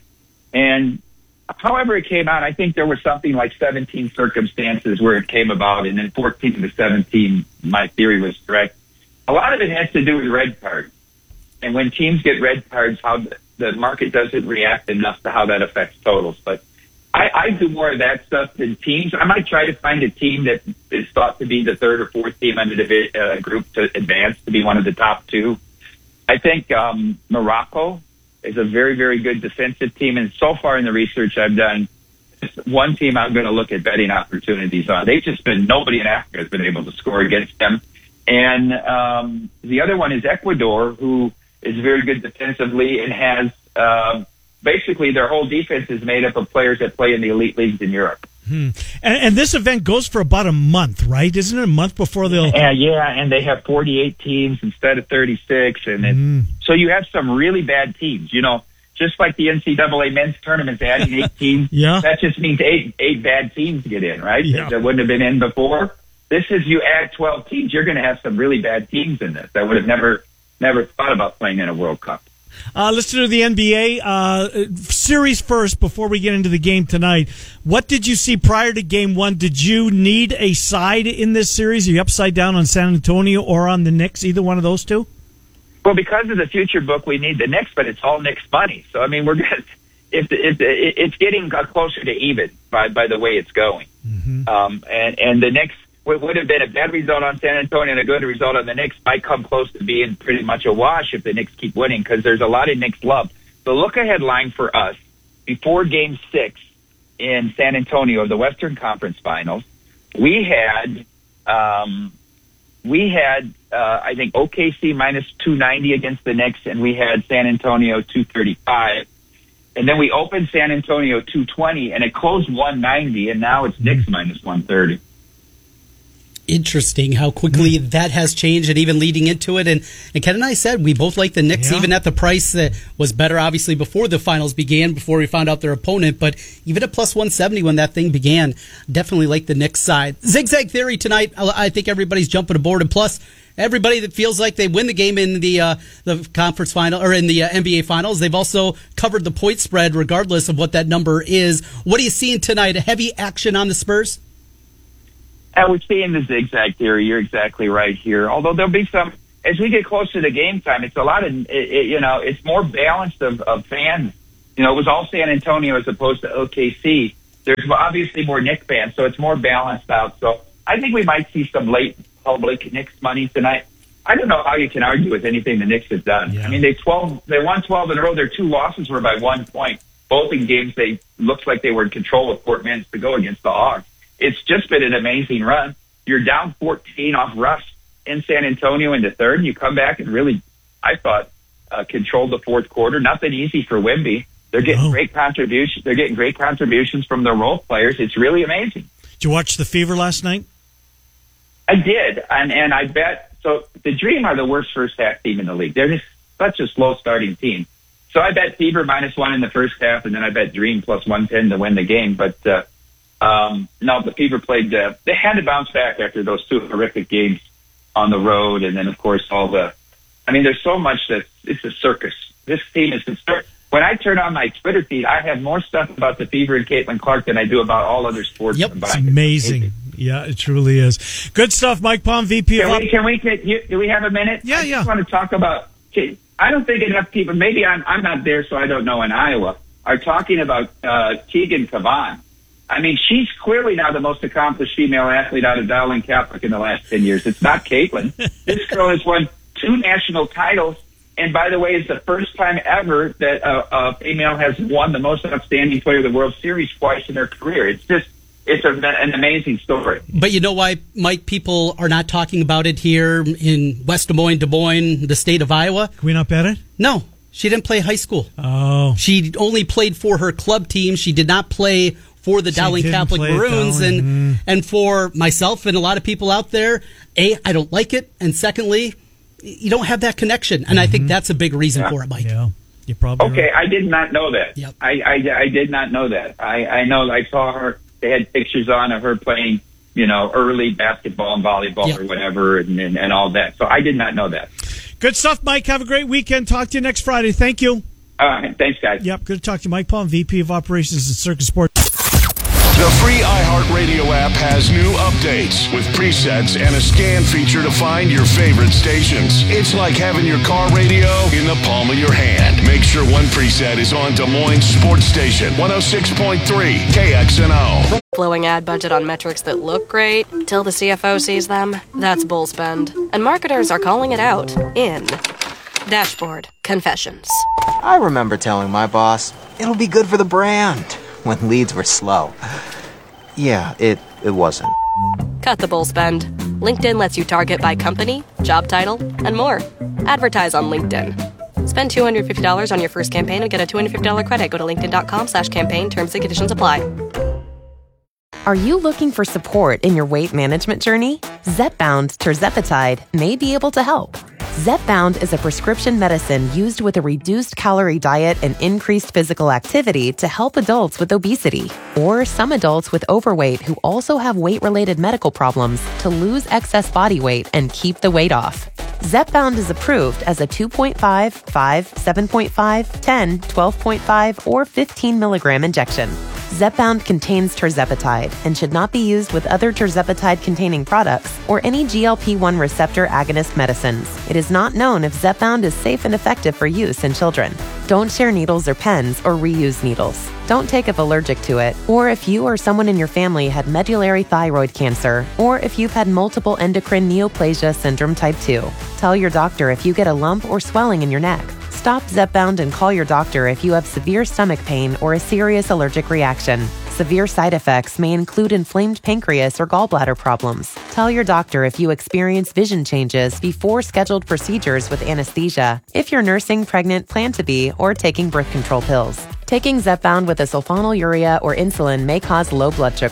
And however it came out, I think there was something like seventeen circumstances where it came about, and then fourteen to seventeen, my theory was correct. A lot of it has to do with red cards. And when teams get red cards, how the market doesn't react enough to how that affects totals. But I, I do more of that stuff than teams. I might try to find a team that is thought to be the third or fourth team under the uh, group to advance, to be one of the top two. I think um, Morocco is a very, very good defensive team. And so far in the research I've done, it's one team I'm going to look at betting opportunities on. They've just been, nobody in Africa has been able to score against them. And um, the other one is Ecuador, who is very good defensively and has uh, basically their whole defense is made up of players that play in the elite leagues in Europe. Hmm. And, and this event goes for about a month, right? Isn't it a month before they'll... Yeah, yeah, and they have forty-eight teams instead of thirty-six. And it, Mm. so you have some really bad teams. You know, just like the N C double A men's tournament's adding eight teams, Yeah. that just means eight eight bad teams get in, right? Yeah. That wouldn't have been in before. This is you add twelve teams, you're going to have some really bad teams in this that would have never never thought about playing in a World Cup. Uh, let's do the N B A uh, series first before we get into the game tonight. What did you see prior to game one? Did you need a side in this series? Are you upside down on San Antonio or on the Knicks, either one of those two? Well, because of the future book, we need the Knicks, but it's all Knicks money. So, I mean, we're going to, if, if, it's getting closer to even by, by the way it's going. Mm-hmm. Um, and, and the Knicks, what would have been a bad result on San Antonio and a good result on the Knicks might come close to being pretty much a wash if the Knicks keep winning, because there's a lot of Knicks love. The look-ahead line for us before Game Six in San Antonio of the Western Conference Finals, we had um, we had uh, I think O K C minus two ninety against the Knicks, and we had San Antonio two thirty-five. And then we opened San Antonio two twenty, and it closed one ninety, and now it's Knicks minus one thirty. interesting how quickly mm. that has changed, and even leading into it. And, and Ken and I said we both like the Knicks, yeah. even at the price that was better, obviously, before the finals began, before we found out their opponent. But even at plus one seventy when that thing began, definitely like the Knicks side. Zigzag Theory tonight, I think everybody's jumping aboard. And plus, everybody that feels like they win the game in the uh, the conference final or in the uh, N B A finals, they've also covered the point spread regardless of what that number is. What are you seeing tonight? A heavy action on the Spurs? And we're seeing the zigzag theory. You're exactly right here. Although there'll be some, as we get closer to game time, it's a lot of, it, it, you know, it's more balanced of, of fans. You know, it was all San Antonio as opposed to O K C. There's obviously more Knicks fans, so it's more balanced out. So I think we might see some late public Knicks money tonight. I don't know how you can argue with anything the Knicks have done. Yeah. I mean, they twelve, they won twelve in a row. Their two losses were by one point. Both in games they looked like they were in control with four minutes to go against the Hawks. It's just been an amazing run. You're down fourteen off Russ in San Antonio in the third. You come back and really, I thought, uh, controlled the fourth quarter. Nothing easy for Wemby. They're getting oh. great contributions. They're getting great contributions from their role players. It's really amazing. Did you watch the Fever last night? I did, and and I bet. So the Dream are the worst first half team in the league. They're just such a slow starting team. So I bet Fever minus one in the first half, and then I bet Dream plus one ten to win the game. But uh, um, no, the Fever played. Uh, they had to bounce back after those two horrific games on the road, and then of course all the. I mean, there's so much that it's a circus. This team is a circus. When I turn on my Twitter feed, I have more stuff about the Fever and Caitlin Clark than I do about all other sports. Yep, it's amazing. Yeah, it truly is. Good stuff, Mike Palm, V P can of... We, can we, can you, do we have a minute? Yeah, I yeah. I just want to talk about... I don't think enough people, maybe I'm, I'm not there, so I don't know in Iowa, are talking about uh, Keegan Cavan. I mean, she's clearly now the most accomplished female athlete out of Dowling Catholic in the last ten years. It's not Caitlin. This girl has won two national titles. And by the way, it's the first time ever that a, a female has won the most outstanding player of the World Series twice in her career. It's just, it's a, an amazing story. But you know why, Mike, people are not talking about it here in West Des Moines, Des Moines, the state of Iowa? Can we not bet it? No. She didn't play high school. Oh. She only played for her club team. She did not play for the she Dowling Catholic Maroons. And, mm. and for myself and a lot of people out there, A, I don't like it. And secondly, you don't have that connection, and mm-hmm. I think that's a big reason yeah. for it, Mike. Yeah, you're probably okay. Right. I did not know that. Yep. I, I, I did not know that. I, I know. I saw her. They had pictures on of her playing, you know, early basketball and volleyball yep. or whatever, and, and and all that. So I did not know that. Good stuff, Mike. Have a great weekend. Talk to you next Friday. Thank you. All right. Thanks, guys. Yep. Good to talk to you, Mike Palm, V P of Operations at Circus Sports. The free iHeartRadio app has new updates with presets and a scan feature to find your favorite stations. It's like having your car radio in the palm of your hand. Make sure one preset is on Des Moines Sports Station, one oh six point three K X N O. Blowing ad budget on metrics that look great till the C F O sees them? That's bull spend. And marketers are calling it out in Dashboard Confessions. I remember telling my boss, it'll be good for the brand, when leads were slow. Yeah, it, it wasn't. Cut the bull spend. LinkedIn lets you target by company, job title, and more. Advertise on LinkedIn. Spend two hundred fifty dollars on your first campaign and get a two hundred fifty dollars credit. Go to linkedin.com slash campaign. Terms and conditions apply. Are you looking for support in your weight management journey? Zepbound tirzepatide may be able to help. Zepbound is a prescription medicine used with a reduced calorie diet and increased physical activity to help adults with obesity or some adults with overweight who also have weight-related medical problems to lose excess body weight and keep the weight off. Zepbound is approved as a two point five, five, seven point five, ten, twelve point five, or fifteen milligram injection. Zepbound contains tirzepatide and should not be used with other tirzepatide-containing products or any G L P one receptor agonist medicines. It is not known if Zepbound is safe and effective for use in children. Don't share needles or pens or reuse needles. Don't take if allergic to it, or if you or someone in your family had medullary thyroid cancer, or if you've had multiple endocrine neoplasia syndrome type two. Tell your doctor if you get a lump or swelling in your neck. Stop Zepbound and call your doctor if you have severe stomach pain or a serious allergic reaction. Severe side effects may include inflamed pancreas or gallbladder problems. Tell your doctor if you experience vision changes before scheduled procedures with anesthesia, if you're nursing, pregnant, plan to be, or taking birth control pills. Taking Zepbound with a sulfonylurea or insulin may cause low blood sugar.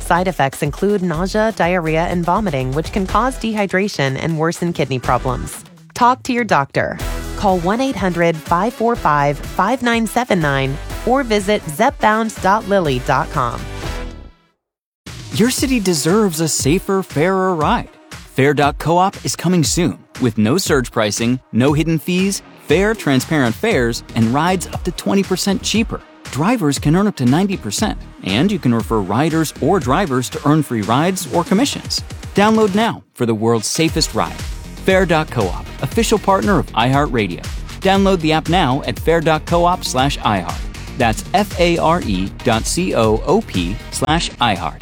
Side effects include nausea, diarrhea, and vomiting, which can cause dehydration and worsen kidney problems. Talk to your doctor. Call one eight hundred five four five five nine seven nine or visit zepbound dot lilly dot com. Your city deserves a safer, fairer ride. Fair dot coop is coming soon with no surge pricing, no hidden fees, fair, transparent fares, and rides up to twenty percent cheaper. Drivers can earn up to ninety percent, and you can refer riders or drivers to earn free rides or commissions. Download now for the world's safest ride. Fair dot coop, official partner of iHeartRadio. Download the app now at fair dot coop slash iHeart. That's F-A-R-E dot C-O-O-P slash iHeart.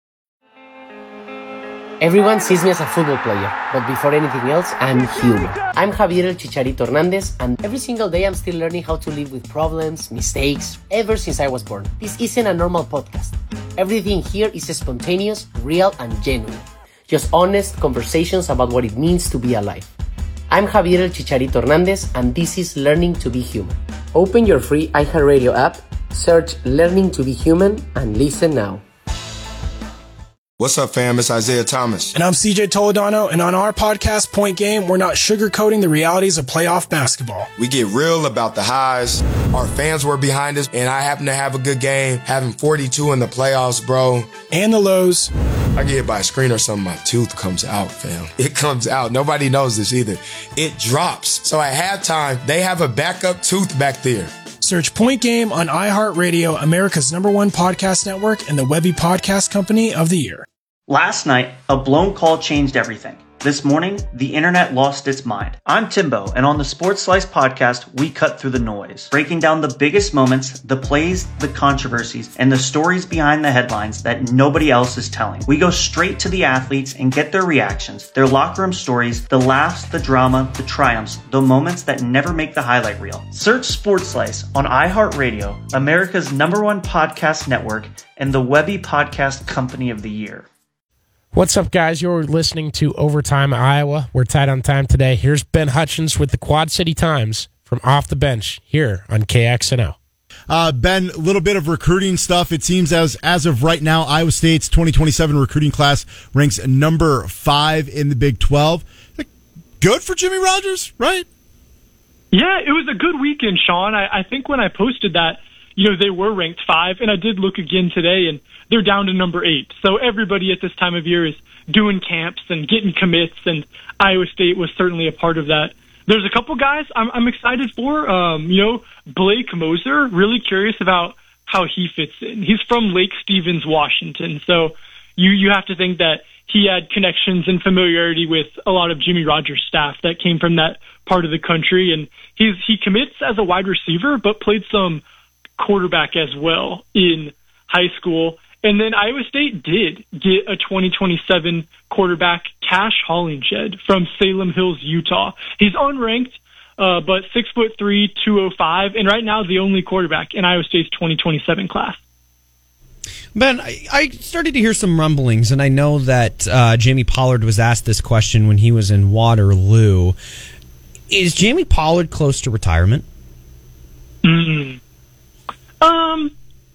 Everyone sees me as a football player, but before anything else, I'm human. I'm Javier El Chicharito Hernandez, and every single day I'm still learning how to live with problems, mistakes, ever since I was born. This isn't a normal podcast. Everything here is spontaneous, real, and genuine. Just honest conversations about what it means to be alive. I'm Javier El Chicharito Hernandez, and this is Learning to be Human. Open your free iHeartRadio app, search Learning to be Human, and listen now. What's up, fam? It's Isaiah Thomas. And I'm C J Toledano, and on our podcast, Point Game, we're not sugarcoating the realities of playoff basketball. We get real about the highs. Our fans were behind us, and I happen to have a good game, having forty-two in the playoffs, bro. And the lows. I get hit by a screen or something, my tooth comes out, fam. It comes out. Nobody knows this either. It drops. So at halftime, they have a backup tooth back there. Search Point Game on iHeartRadio, America's number one podcast network, and the Webby Podcast Company of the Year. Last night, a blown call changed everything. This morning, the internet lost its mind. I'm Timbo, and on the Sports Slice podcast, we cut through the noise, breaking down the biggest moments, the plays, the controversies, and the stories behind the headlines that nobody else is telling. We go straight to the athletes and get their reactions, their locker room stories, the laughs, the drama, the triumphs, the moments that never make the highlight reel. Search Sports Slice on iHeartRadio, America's number one podcast network, and the Webby Podcast Company of the Year. What's up, guys? You're listening to Overtime Iowa. We're tight on time today. Here's Ben Hutchins with the Quad City Times from Off the Bench here on K X N O. Uh, Ben, a little bit of recruiting stuff. It seems as as of right now, Iowa State's twenty twenty-seven recruiting class ranks number five in the Big twelve. Good for Jimmy Rogers, right? Yeah, it was a good weekend, Sean. I, I think when I posted that, you know, they were ranked five, and I did look again today, and they're down to number eight. So everybody at this time of year is doing camps and getting commits, and Iowa State was certainly a part of that. There's a couple guys I'm, I'm excited for. Um, you know, Blake Moser, really curious about how he fits in. He's from Lake Stevens, Washington, so you, you have to think that he had connections and familiarity with a lot of Jimmy Rogers' staff that came from that part of the country, and he's he commits as a wide receiver, but played some quarterback as well in high school. And then Iowa State did get a twenty twenty-seven quarterback, Cash Hollingshead from Salem Hills, Utah. He's unranked, uh, but six foot three, two oh five, and right now the only quarterback in Iowa State's twenty twenty-seven class. Ben, I, I started to hear some rumblings, and I know that uh, Jamie Pollard was asked this question when he was in Waterloo. Is Jamie Pollard close to retirement? Mm. Um,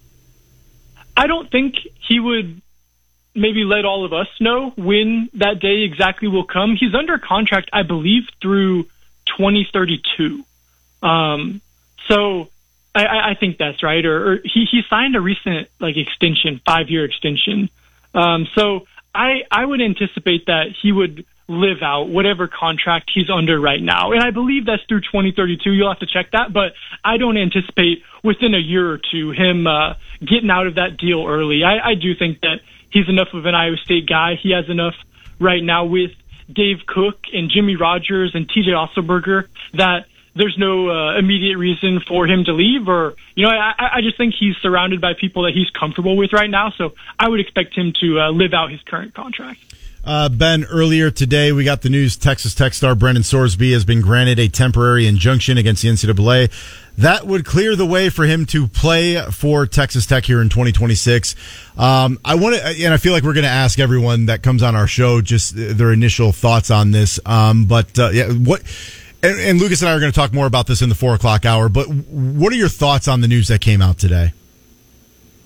I don't think he would maybe let all of us know when that day exactly will come. He's under contract, I believe, through twenty thirty-two. Um, so I, I think that's right. Or, or he, he signed a recent like extension, five-year extension. Um, so I I would anticipate that he would live out whatever contract he's under right now. And I believe that's through twenty thirty-two. You'll have to check that, but I don't anticipate within a year or two him uh, getting out of that deal early. I, I do think that he's enough of an Iowa State guy. He has enough right now with Dave Cook and Jimmy Rogers and T J Otzelberger that there's no uh, immediate reason for him to leave. Or, you know, I, I just think he's surrounded by people that he's comfortable with right now. So I would expect him to uh, live out his current contract. Uh, Ben, earlier today we got the news Texas Tech star Brendan Sorsby has been granted a temporary injunction against the N C double A. That would clear the way for him to play for Texas Tech here in twenty twenty-six. Um, I want to, and I feel like we're going to ask everyone that comes on our show just their initial thoughts on this. Um, but uh, yeah, what? And, and Lucas and I are going to talk more about this in the four o'clock hour. But what are your thoughts on the news that came out today?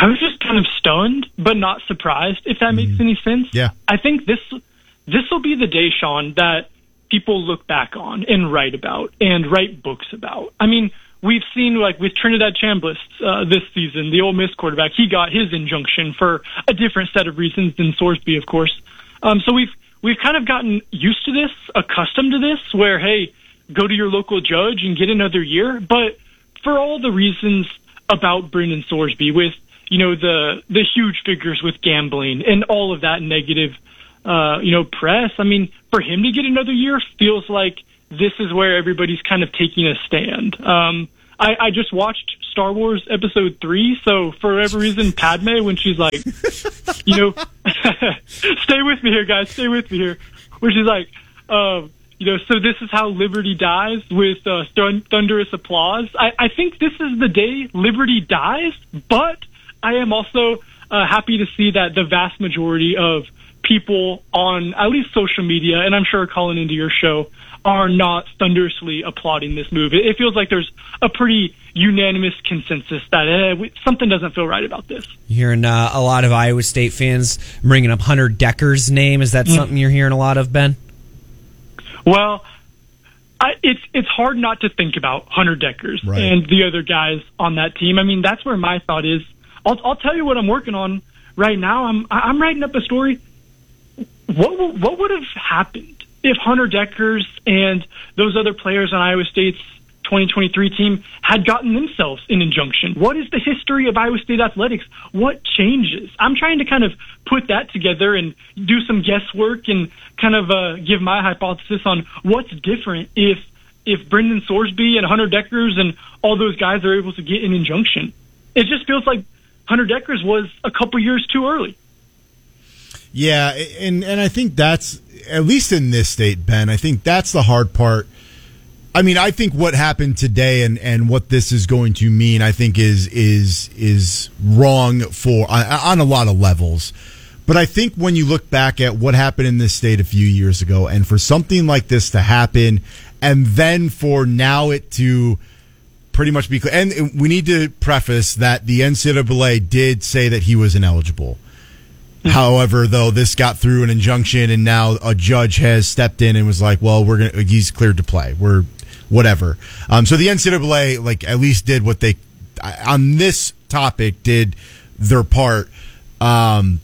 I was just kind of stunned, but not surprised, if that makes any sense. Yeah. I think this this will be the day, Sean, that people look back on and write about and write books about. I mean, we've seen, like, with Trinidad Chambliss uh, this season, the Ole Miss quarterback, he got his injunction for a different set of reasons than Sorsby, of course. Um, so we've we've kind of gotten used to this, accustomed to this, where, hey, go to your local judge and get another year. But for all the reasons about Brendan Sorsby, with, you know, the the huge figures with gambling and all of that negative, uh, you know, press, I mean, for him to get another year feels like this is where everybody's kind of taking a stand. Um, I, I just watched Star Wars Episode three, so for whatever reason, Padme, when she's like, you know, stay with me here, guys, stay with me here, where she's like, uh, you know, so this is how liberty dies, with uh, thund- thunderous applause. I, I think this is the day liberty dies, but I am also uh, happy to see that the vast majority of people on at least social media, and I'm sure calling into your show, are not thunderously applauding this move. It, it feels like there's a pretty unanimous consensus that eh, we, something doesn't feel right about this. You're hearing uh, a lot of Iowa State fans bringing up Hunter Decker's name. Is that mm. something you're hearing a lot of, Ben? Well, I, it's it's hard not to think about Hunter Deckers right. and the other guys on that team. I mean, that's where my thought is. I'll, I'll tell you what I'm working on right now. I'm I'm writing up a story. What what would have happened if Hunter Deckers and those other players on Iowa State's twenty twenty-three team had gotten themselves an injunction? What is the history of Iowa State athletics? What changes? I'm trying to kind of put that together and do some guesswork and kind of uh, give my hypothesis on what's different if if Brendan Sorsby and Hunter Deckers and all those guys are able to get an injunction. It just feels like Hunter Deckers was a couple years too early. Yeah, and and I think that's, at least in this state, Ben, I think that's the hard part. I mean, I think what happened today and, and what this is going to mean, I think is is is wrong for on, on a lot of levels. But I think when you look back at what happened in this state a few years ago, and for something like this to happen, and then for now it to pretty much be clear, and we need to preface that the N C double A did say that he was ineligible. However, though, this got through an injunction, and now a judge has stepped in and was like, "Well, we're gonna. He's cleared to play. We're whatever." Um, so the N C double A, like, at least did what they on this topic did their part. Um,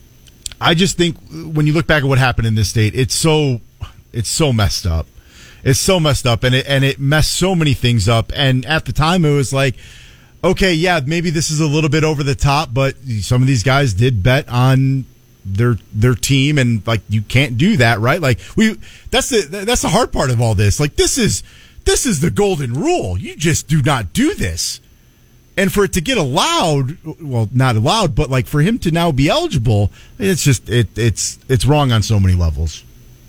I just think when you look back at what happened in this state, it's so it's so messed up. It's so messed up, and it and it messed so many things up. And at the time, it was like, okay, yeah, maybe this is a little bit over the top, but some of these guys did bet on their their team, and like, you can't do that, right? Like, we that's the that's the hard part of all this. Like, this is this is the golden rule. You just do not do this. And for it to get allowed, well, not allowed, but like for him to now be eligible, it's just it it's it's wrong on so many levels.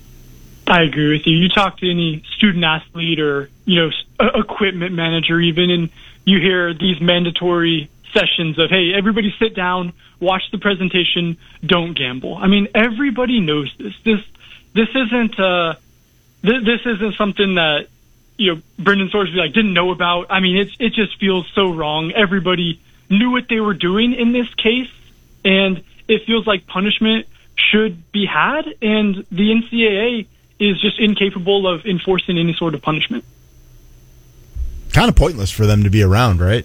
I agree with you. You talk to any student athlete or, you know, equipment manager even, and you hear these mandatory sessions of, hey, everybody sit down, watch the presentation, don't gamble. I mean, everybody knows this. This this isn't uh, th- this isn't something that, you know, Brendan Sorsby like didn't know about. I mean, it's it just feels so wrong. Everybody knew what they were doing in this case, and it feels like punishment should be had, and the N C double A is just incapable of enforcing any sort of punishment. Kind of pointless for them to be around, right?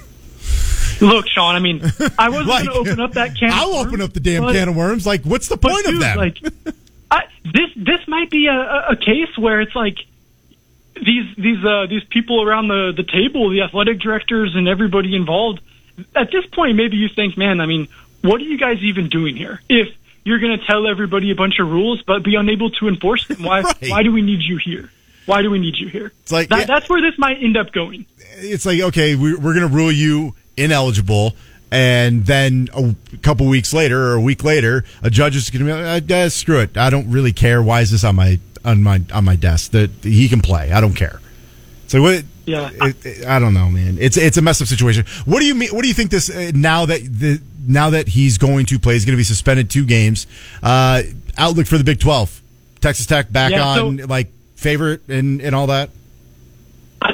Look, Sean, I mean, I wasn't like, going to open up that can I'll of worms. open up the damn but, can of worms. Like, what's the point dude, of that? Like, I, this this might be a, a case where it's like these these uh, these people around the, the table, the athletic directors and everybody involved, at this point, maybe you think, man, I mean, what are you guys even doing here? If you're going to tell everybody a bunch of rules but be unable to enforce them, why right. why do we need you here? Why do we need you here? It's like, that, yeah, that's where this might end up going. It's like, okay, we're, we're going to rule you ineligible, and then a couple weeks later or a week later, a judge is going to be like, eh, screw it. I don't really care. Why is this on my on my on my desk? That he can play. I don't care. So what? Yeah, it, it, I don't know, man. It's it's a messed up situation. What do you mean? What do you think this uh, now that the now that he's going to play, he's going to be suspended two games? Uh, outlook for the Big twelve, Texas Tech back yeah, on so, like favorite and and all that. I,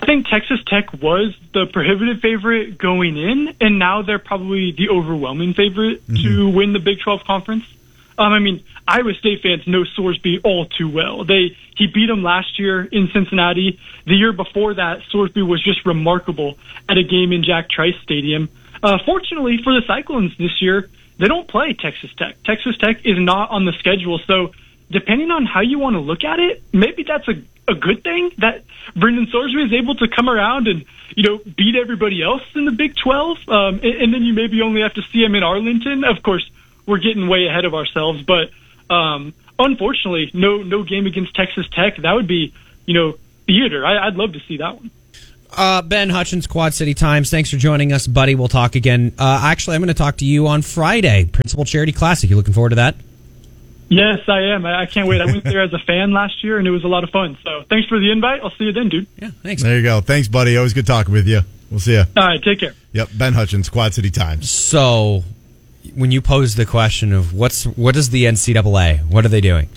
think Texas Tech was the prohibitive favorite going in, and now they're probably the overwhelming favorite mm-hmm. to win the Big twelve conference. Um, I mean, Iowa State fans know Sorsby all too well. They he beat them last year in Cincinnati. The year before that, Sorsby was just remarkable at a game in Jack Trice Stadium. Uh, fortunately for the Cyclones this year, they don't play Texas Tech. Texas Tech is not on the schedule, so depending on how you want to look at it, maybe that's a, a good thing that Brendan Sorsby is able to come around and, you know, beat everybody else in the Big twelve, um, and, and then you maybe only have to see him in Arlington. Of course, we're getting way ahead of ourselves, but um, unfortunately, no no game against Texas Tech. That would be, you know, theater. I, I'd love to see that one. Uh, Ben Hutchins, Quad City Times. Thanks for joining us, buddy. We'll talk again. Uh, actually, I'm going to talk to you on Friday, Principal Charity Classic. You looking forward to that? Yes, I am. I, I can't wait. I went there as a fan last year, and it was a lot of fun. So thanks for the invite. I'll see you then, dude. Yeah, thanks. There you go. Thanks, buddy. Always good talking with you. We'll see you. All right, take care. Yep, Ben Hutchins, Quad City Times. So, when you pose the question of what's what is the N C double A, what are they doing?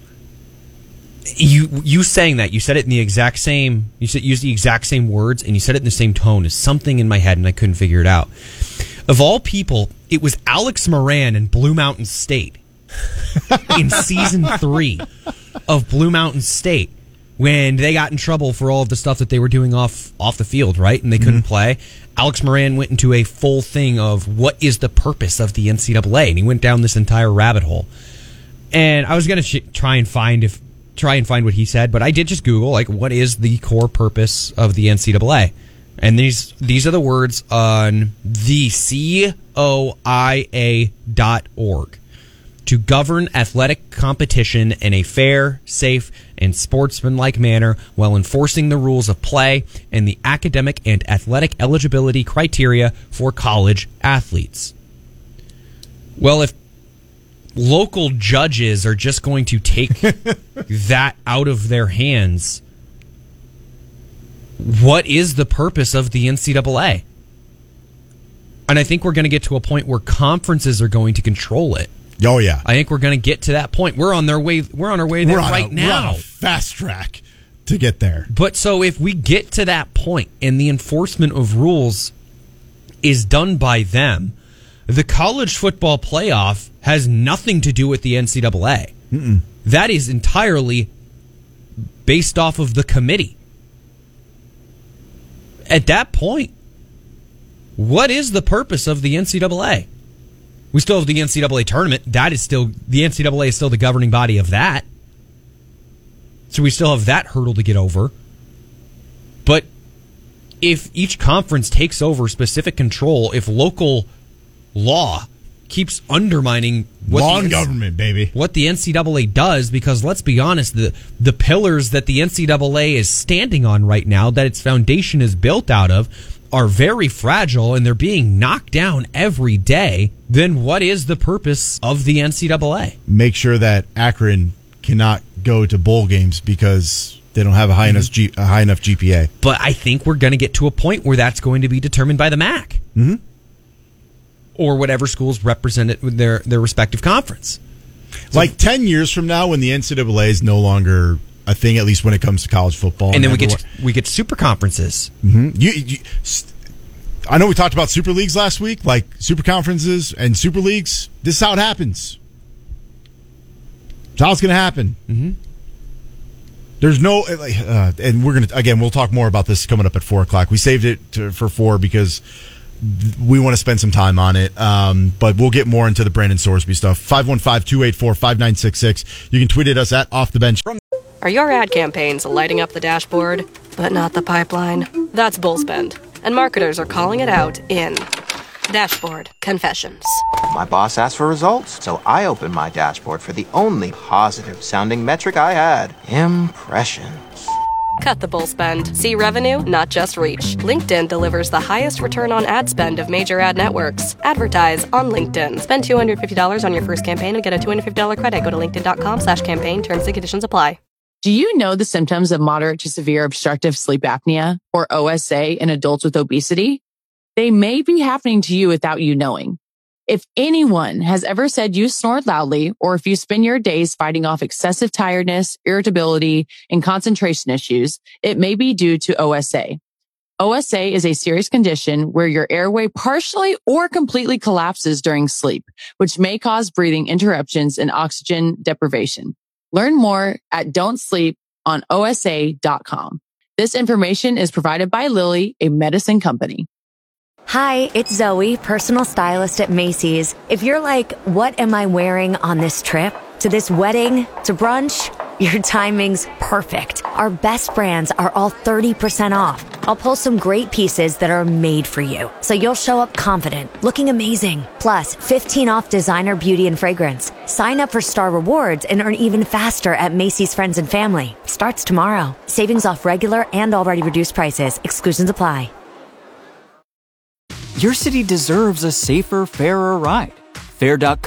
You you saying that, you said it in the exact same, you said used the exact same words, and you said it in the same tone as something in my head, and I couldn't figure it out. Of all people, it was Alex Moran in Blue Mountain State in season three of Blue Mountain State when they got in trouble for all of the stuff that they were doing off off the field, right? And they couldn't mm-hmm. play. Alex Moran went into a full thing of what is the purpose of the N C double A, and he went down this entire rabbit hole. And I was going to sh- try and find if try and find what he said, but I did just Google, like, what is the core purpose of the N C double A? And these these are the words on the C O I A dot org. To govern athletic competition in a fair, safe, and sportsmanlike manner while enforcing the rules of play and the academic and athletic eligibility criteria for college athletes. Well, if local judges are just going to take that out of their hands, what is the purpose of the N C double A? And I think we're going to get to a point where conferences are going to control it. Oh yeah, I think we're going to get to that point. We're on their way. We're on our way there right a, now. We're on a fast track to get there. But so if we get to that point and the enforcement of rules is done by them, the college football playoff has nothing to do with the N C double A. Mm-mm. That is entirely based off of the committee. At that point, what is the purpose of the N C double A? We still have the N C double A tournament. That is still, the N C double A is still the governing body of that. So we still have that hurdle to get over. But if each conference takes over specific control, if local law keeps undermining what law and the government, baby, what the N C double A does, because let's be honest, the the pillars that the N C double A is standing on right now, that its foundation is built out of, are very fragile and they're being knocked down every day, then what is the purpose of the N C double A? Make sure that Akron cannot go to bowl games because they don't have a high mm-hmm. enough G, a high enough G P A. But I think we're going to get to a point where that's going to be determined by the M A C. Mm-hmm. Or whatever schools represent it with their, their respective conference. So, like ten years from now, when the N C double A is no longer a thing, at least when it comes to college football, and, and then we everyone, get we get super conferences. Mm-hmm. You, you, I know we talked about super leagues last week, like super conferences and super leagues. This is how it happens. It's how it's going to happen. Mm-hmm. There's no, uh, and we're going to again. We'll talk more about this coming up at four o'clock. We saved it to, for four because we want to spend some time on it, um, but we'll get more into the Brandon Sorsby stuff. five one five, two eight four, five nine six six. You can tweet at us at Off the Bench. Are your ad campaigns lighting up the dashboard, but not the pipeline? That's Bullspend, and marketers are calling it out in Dashboard Confessions. My boss asked for results, so I opened my dashboard for the only positive-sounding metric I had: impressions. Cut the bull spend. See revenue, not just reach. LinkedIn delivers the highest return on ad spend of major ad networks. Advertise on LinkedIn. Spend two hundred fifty dollars on your first campaign and get a two hundred fifty dollars credit. Go to linkedin.com slash campaign. Terms and conditions apply. Do you know the symptoms of moderate to severe obstructive sleep apnea, or O S A, in adults with obesity? They may be happening to you without you knowing. If anyone has ever said you snored loudly, or if you spend your days fighting off excessive tiredness, irritability, and concentration issues, it may be due to O S A. O S A is a serious condition where your airway partially or completely collapses during sleep, which may cause breathing interruptions and oxygen deprivation. Learn more at don't sleep on O S A dot com. This information is provided by Lilly, a medicine company. Hi, it's Zoe, personal stylist at Macy's. If you're like, what am I wearing on this trip? To this wedding? To brunch? Your timing's perfect. Our best brands are all thirty percent off. I'll pull some great pieces that are made for you, so you'll show up confident, looking amazing. Plus, fifteen off designer beauty and fragrance. Sign up for Star Rewards and earn even faster at Macy's Friends and Family. Starts tomorrow. Savings off regular and already reduced prices. Exclusions apply. Your city deserves a safer, fairer ride. Fair dot